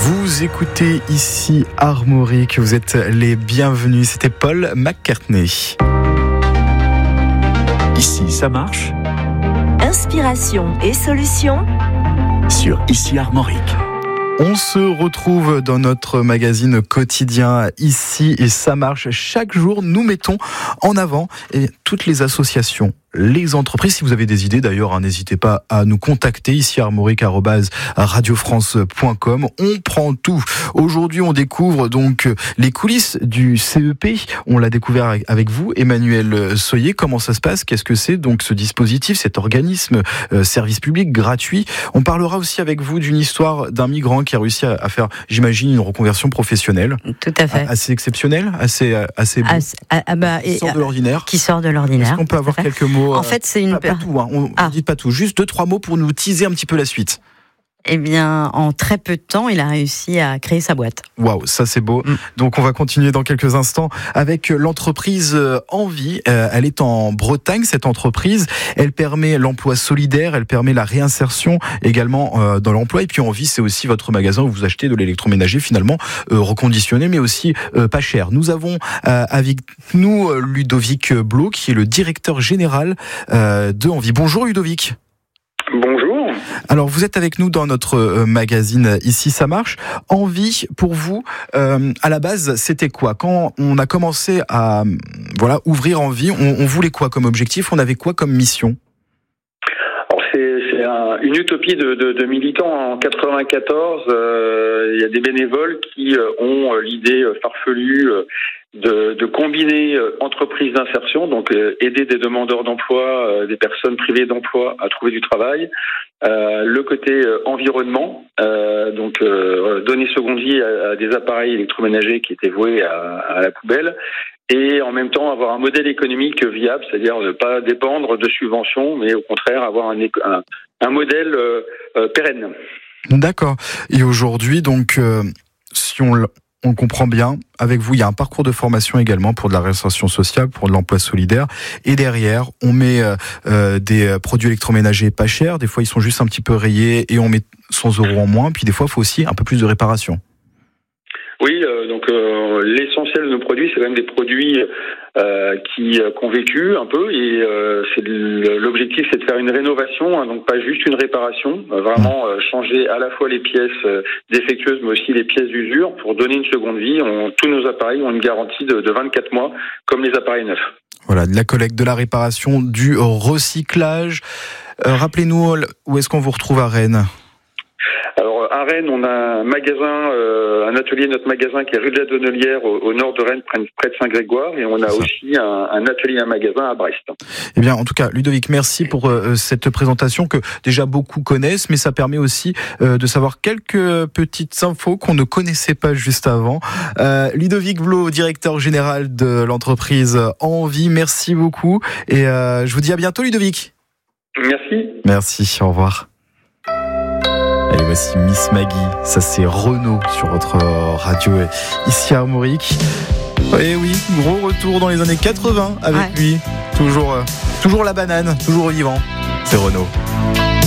Vous écoutez ici Armorique, vous êtes les bienvenus. C'était Paul McCartney. Ici, ça marche. Inspiration et solutions Sur Ici Armorique. On se retrouve dans notre magazine quotidien Ici et ça marche. Chaque jour, nous mettons en avant toutes les associations, les entreprises. Si vous avez des idées d'ailleurs, n'hésitez pas à nous contacter ici armorique@radiofrance.com. On prend tout. Aujourd'hui, on découvre donc les coulisses du CEP. On l'a découvert avec vous, Emmanuel Soyer. Comment ça se passe? Qu'est-ce que c'est donc ce dispositif, cet organisme service public gratuit? On parlera aussi avec vous d'une histoire d'un migrant qui a réussi à faire, j'imagine, une reconversion professionnelle. Tout à fait. Assez exceptionnelle, assez beau. Qui sort de l'ordinaire. Qui sort de l'ordinaire. Est-ce qu'on peut avoir quelques mots? En fait, c'est une... Pas tout, on ne dit pas tout. Juste 2-3 mots pour nous teaser un petit peu la suite. Eh bien, en très peu de temps, il a réussi à créer sa boîte. Waouh, ça c'est beau. Donc on va continuer dans quelques instants avec l'entreprise Envie. Elle est en Bretagne, cette entreprise. Elle permet l'emploi solidaire, elle permet la réinsertion également dans l'emploi. Et puis Envie, c'est aussi votre magasin où vous achetez de l'électroménager finalement reconditionné, mais aussi pas cher. Nous avons avec nous Ludovic Blot, qui est le directeur général de Envie. Bonjour Ludovic. Bonjour. Alors vous êtes avec nous dans notre magazine Ici ça marche. Envie, pour vous, à la base, c'était quoi? Quand on a commencé à ouvrir Envie, on voulait quoi comme objectif? On avait quoi comme mission? Alors c'est une utopie de militants. En 94, il y a des bénévoles qui ont l'idée farfelue de combiner entreprises d'insertion, donc aider des demandeurs d'emploi, des personnes privées d'emploi à trouver du travail, le côté environnement, donc donner seconde vie à des appareils électroménagers qui étaient voués à la poubelle, et en même temps avoir un modèle économique viable, c'est-à-dire ne pas dépendre de subventions, mais au contraire avoir un modèle pérenne. D'accord. Et aujourd'hui, donc, si on comprend bien, avec vous, il y a un parcours de formation également pour de la réinsertion sociale, pour de l'emploi solidaire. Et derrière, on met des produits électroménagers pas chers. Des fois, ils sont juste un petit peu rayés et on met 100 € en moins. Puis des fois, il faut aussi un peu plus de réparation. Oui, donc l'essentiel de nos produits, c'est quand même des produits qui ont vécu un peu, et l'objectif, c'est de faire une rénovation, donc pas juste une réparation, vraiment changer à la fois les pièces défectueuses, mais aussi les pièces d'usure pour donner une seconde vie. Tous nos appareils ont une garantie de 24 mois, comme les appareils neufs. Voilà, de la collecte, de la réparation, du recyclage. Rappelez-nous, où est-ce qu'on vous retrouve à Rennes? Alors à Rennes, on a un magasin, notre magasin qui est rue de la Donnelière au nord de Rennes, près de Saint-Grégoire, et on a aussi un atelier, un magasin à Brest. Eh bien, en tout cas, Ludovic, merci pour cette présentation que déjà beaucoup connaissent, mais ça permet aussi de savoir quelques petites infos qu'on ne connaissait pas juste avant. Ludovic Blot, directeur général de l'entreprise Envie, merci beaucoup, et je vous dis à bientôt, Ludovic. Merci. Merci, au revoir. Et voici Miss Maggie, ça c'est Renaud sur votre radio ici à Armorique. Et oui, gros retour dans les années 80 avec lui. Toujours la banane, toujours vivant. C'est Renaud.